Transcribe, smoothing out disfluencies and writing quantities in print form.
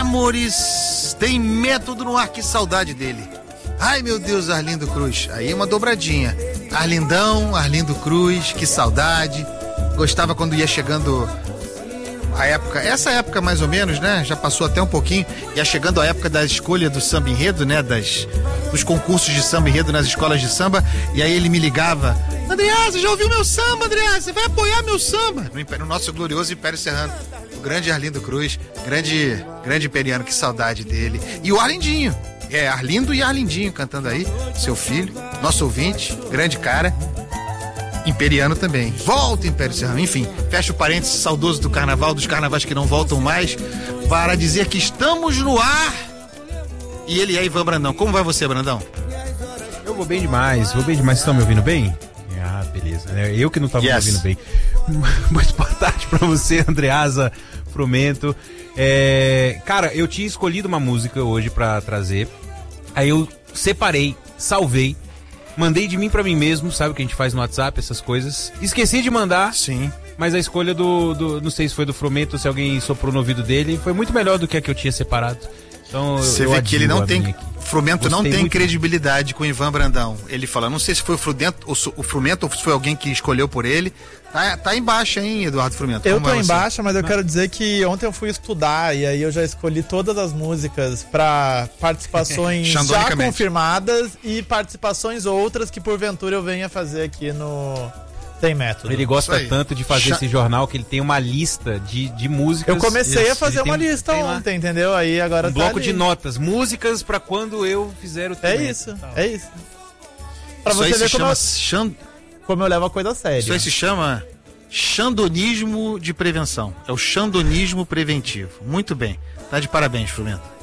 Amores, tem método no ar, que saudade dele. Ai, meu Deus, Arlindo Cruz. Aí uma dobradinha. Arlindão, Arlindo Cruz, que saudade. Gostava quando ia chegando a época, essa época mais ou menos, né? Já passou até um pouquinho. Ia chegando a época da escolha do samba enredo, né? Dos concursos de samba enredo nas escolas de samba. E aí ele me ligava: Andreasa, já ouviu meu samba, Andreasa? Você vai apoiar meu samba? No nosso glorioso Império Serrano. O grande Arlindo Cruz, grande imperiano, que saudade dele. E o Arlindinho. Arlindo e Arlindinho cantando aí, seu filho, nosso ouvinte, grande cara. Imperiano também. Volta, Império Serrano. Enfim, fecha o parênteses saudoso do carnaval, dos carnavais que não voltam mais, para dizer que estamos no ar. E ele é Ivan Brandão. Como vai você, Brandão? Eu vou bem demais. Vocês estão me ouvindo bem? Ah, beleza. Eu que não estava me ouvindo bem. Muito boa tarde pra você, Andreasa Frumento. Cara, eu tinha escolhido uma música hoje pra trazer. Aí eu separei, salvei, mandei de mim pra mim mesmo, sabe o que a gente faz no WhatsApp, essas coisas. Esqueci de mandar. Sim. Mas a escolha não sei se foi do Frumento, se alguém soprou no ouvido dele, foi muito melhor do que a que eu tinha separado. Então, você vê que ele não tem. Frumento não tem credibilidade com o Ivan Brandão. Ele fala, não sei se foi o Frumento ou se foi alguém que escolheu por ele. Tá embaixo, hein, Eduardo Frumento? Eu tô embaixo, mas eu quero dizer que ontem eu fui estudar e aí eu já escolhi todas as músicas pra participações já confirmadas e participações outras que porventura eu venha fazer aqui no Tem Método. Ele gosta tanto de fazer esse jornal que ele tem uma lista de músicas. Eu comecei a fazer uma lista ontem, entendeu? Aí agora bloco de notas, músicas pra quando eu fizer o Tem Método. É isso. Pra você ver como eu levo a coisa a sério. Isso aí se chama xandonismo de prevenção. É o xandonismo preventivo. Muito bem. Tá de parabéns, Frumento.